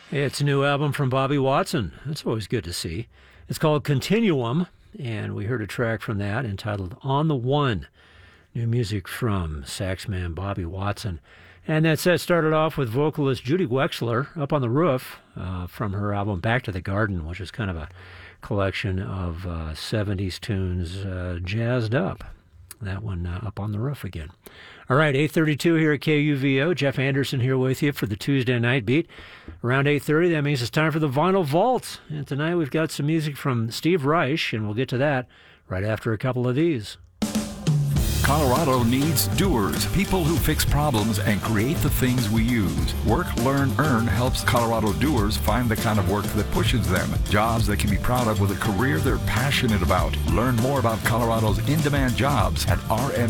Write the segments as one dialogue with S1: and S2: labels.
S1: It's a new album from Bobby Watson. That's always good to see. It's called Continuum, and we heard a track from that entitled On the One. New music from saxman Bobby Watson. And that set started off with vocalist Judy Wexler, Up on the Roof, from her album Back to the Garden, which is kind of a collection of 70s tunes jazzed up. That one Up on the Roof again. All right, 8:32 here at KUVO. Jeff Anderson here with you for the Tuesday Night Beat. Around 8:30, that means it's time for the Vinyl Vault. And tonight we've got some music from Steve Reich, and we'll get to that right after a couple of these.
S2: Colorado needs doers, people who fix problems and create the things we use. Work, Learn, Earn helps Colorado doers find the kind of work that pushes them, jobs they can be proud of with a career they're passionate about. Learn more about Colorado's in-demand jobs at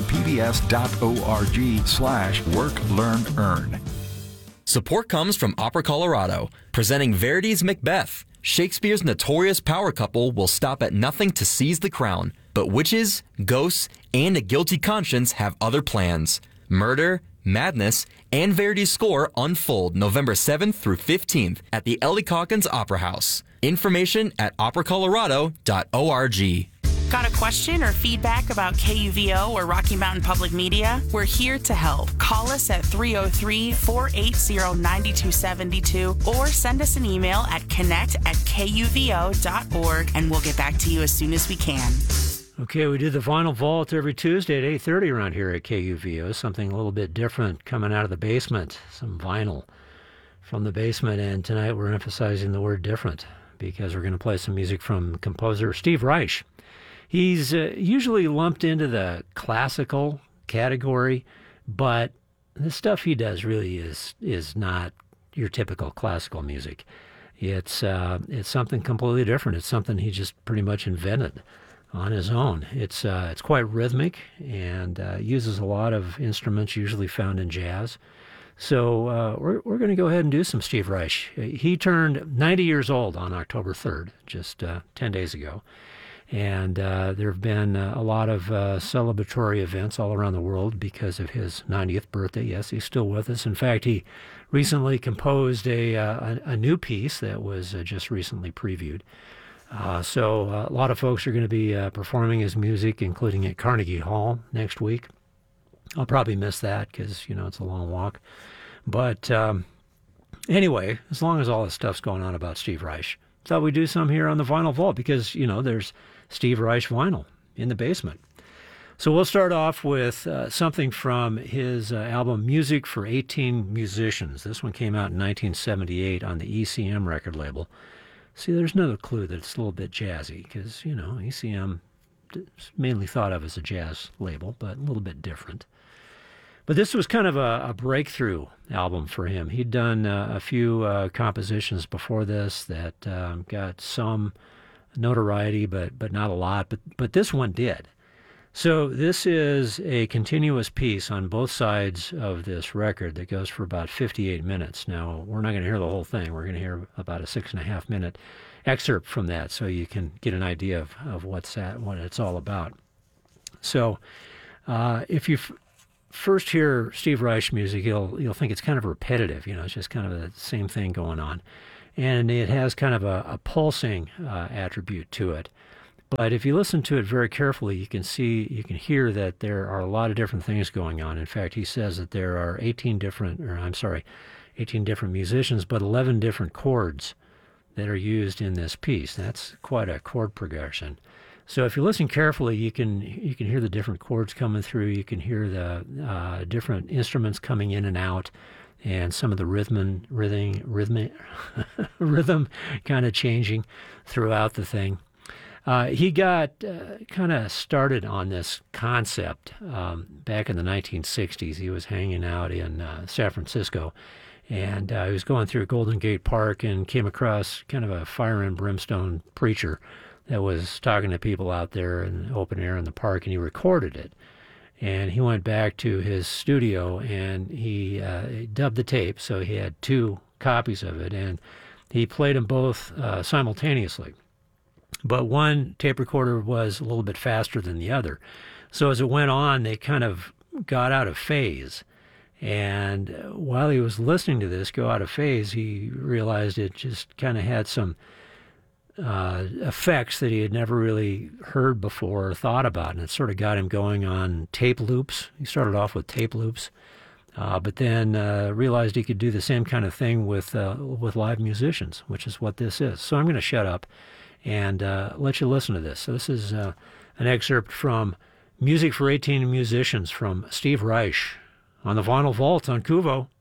S2: rmpbs.org/Work, Learn, Earn.
S3: Support comes from Opera Colorado, presenting Verdi's Macbeth. Shakespeare's notorious power couple will stop at nothing to seize the crown, but witches, ghosts, and a guilty conscience have other plans. Murder, madness, and Verdi's score unfold November 7th through 15th at the Ellie Calkins Opera House. Information at operacolorado.org.
S4: Got a question or feedback about KUVO or Rocky Mountain Public Media? We're here to help. Call us at 303-480-9272 or send us an email at connect@kuvo.org and we'll get back to you as soon as we can.
S1: Okay, we do the Vinyl Vault every Tuesday at 8:30 around here at KUVO. Something a little bit different coming out of the basement. Some vinyl from the basement. And tonight we're emphasizing the word different because we're going to play some music from composer Steve Reich. He's usually lumped into the classical category, but the stuff he does really is not your typical classical music. It's something completely different. It's something he just pretty much invented on his own. It's quite rhythmic and uses a lot of instruments usually found in jazz. So we're going to go ahead and do some Steve Reich. He turned 90 years old on October 3rd, just 10 days ago. And there have been a lot of celebratory events all around the world because of his 90th birthday. Yes, he's still with us. In fact, he recently composed a new piece that was just recently previewed. So a lot of folks are going to be performing his music, including at Carnegie Hall next week. I'll probably miss that because, it's a long walk. But anyway, as long as all this stuff's going on about Steve Reich, thought we'd do some here on the Vinyl Vault because, there's Steve Reich vinyl in the basement. So we'll start off with something from his album Music for 18 Musicians. This one came out in 1978 on the ECM record label. See, there's another clue that it's a little bit jazzy because, ECM is mainly thought of as a jazz label, but a little bit different. But this was kind of a breakthrough album for him. He'd done a few compositions before this that got some notoriety, but not a lot. But this one did. So this is a continuous piece on both sides of this record that goes for about 58 minutes. Now, we're not going to hear the whole thing. We're going to hear about a 6.5-minute excerpt from that so you can get an idea of what it's all about. So if you first hear Steve Reich music, you'll think it's kind of repetitive. It's just kind of the same thing going on. And it has kind of a pulsing attribute to it. But if you listen to it very carefully, you can hear that there are a lot of different things going on. In fact, he says that there are 18 different musicians, but 11 different chords that are used in this piece. That's quite a chord progression. So if you listen carefully, you can hear the different chords coming through. You can hear the different instruments coming in and out, and some of the rhythm kind of changing throughout the thing. He got kind of started on this concept back in the 1960s. He was hanging out in San Francisco, and he was going through Golden Gate Park and came across kind of a fire and brimstone preacher that was talking to people out there in the open air in the park, and he recorded it. And he went back to his studio, and he dubbed the tape, so he had 2 copies of it, and he played them both simultaneously. But one tape recorder was a little bit faster than the other. So as it went on, they kind of got out of phase. And while he was listening to this go out of phase, he realized it just kind of had some effects that he had never really heard before or thought about, and it sort of got him going on tape loops. He started off with tape loops, but then realized he could do the same kind of thing with live musicians, which is what this is. So I'm going to shut up and let you listen to this. So this is an excerpt from Music for 18 Musicians from Steve Reich on the Vinyl Vault on Kuvo.